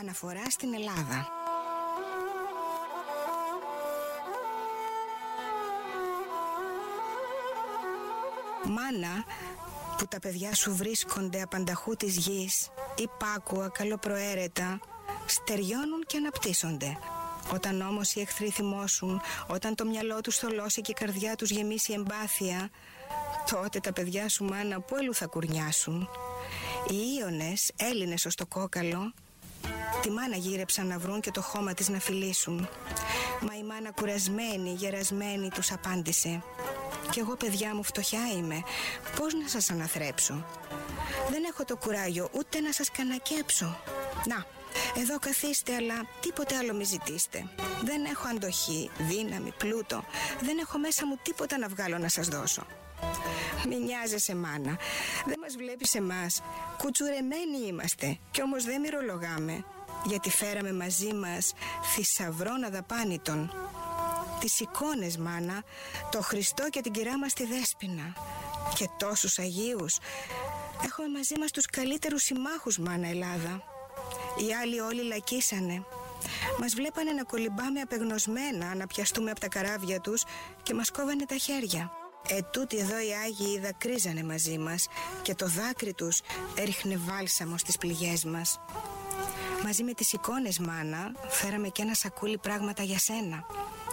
Αναφορά στην Ελλάδα. Μάνα, που τα παιδιά σου βρίσκονται απανταχού της γης, υπάκουα, καλοπροαίρετα, στεριώνουν και αναπτύσσονται. Όταν όμως οι εχθροί θυμώσουν, όταν το μυαλό τους θολώσει και η καρδιά τους γεμίσει εμπάθεια, τότε τα παιδιά σου, μάνα, που αλλού θα κουρνιάσουν. Οι Ίωνες, Έλληνες ως το κόκαλο, τη μάνα γύρεψαν να βρουν και το χώμα της να φιλήσουν. Μα η μάνα κουρασμένη, γερασμένη, τους απάντησε: «Κι εγώ, παιδιά μου, φτωχιά είμαι, πώς να σας αναθρέψω? Δεν έχω το κουράγιο ούτε να σας κανακέψω. Να, εδώ καθίστε, αλλά τίποτε άλλο μη ζητήστε. Δεν έχω αντοχή, δύναμη, πλούτο. Δεν έχω μέσα μου τίποτα να βγάλω να σας δώσω». «Μη νοιάζεσαι, μάνα, δεν μας βλέπεις εμάς. Κουτσουρεμένοι είμαστε κι όμως δεν μυρολογάμε, γιατί φέραμε μαζί μας θησαυρών αδαπάνητον. Τις εικόνες, μάνα, το Χριστό και την κυρά μας τη Δέσποινα και τόσους Αγίους. Έχουμε μαζί μας τους καλύτερους συμμάχους, μάνα Ελλάδα. Οι άλλοι όλοι λακίσανε. Μας βλέπανε να κολυμπάμε απεγνωσμένα, να πιαστούμε από τα καράβια τους και μας κόβανε τα χέρια. Τούτοι εδώ οι Άγιοι δακρύζανε μαζί μας και το δάκρυ τους έριχνε βάλσαμο στις πληγές μας. Μαζί με τις εικόνες, μάνα, φέραμε και ένα σακούλι πράγματα για σένα.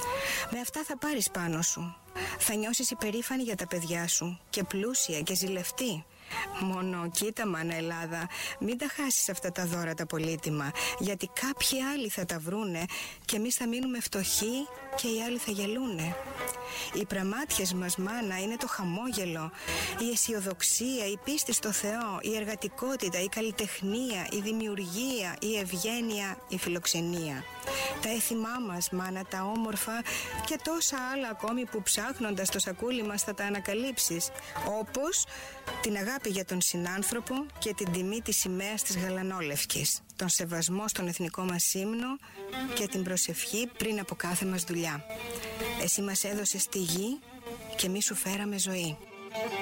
Με αυτά θα πάρεις πάνω σου. Θα νιώσεις υπερήφανη για τα παιδιά σου και πλούσια και ζηλευτή. Μόνο κοίτα, μάνα Ελλάδα, μην τα χάσεις αυτά τα δώρα τα πολύτιμα, γιατί κάποιοι άλλοι θα τα βρούνε και εμείς θα μείνουμε φτωχοί και οι άλλοι θα γελούνε. Οι πραμάτιες μας, μάνα, είναι το χαμόγελο, η αισιοδοξία, η πίστη στο Θεό, η εργατικότητα, η καλλιτεχνία, η δημιουργία, η ευγένεια, η φιλοξενία. Τα έθιμά μας, μάνα, τα όμορφα και τόσα άλλα ακόμη που ψάχνοντας το σακούλι μας θα τα ανακαλύψεις, όπως την αγάπη για τον συνάνθρωπο και την τιμή της σημαίας της γαλανόλευκης, τον σεβασμό στον εθνικό μας ύμνο και την προσευχή πριν από κάθε μας δουλειά. Εσύ μας έδωσες τη γη και εμείς σου φέραμε ζωή.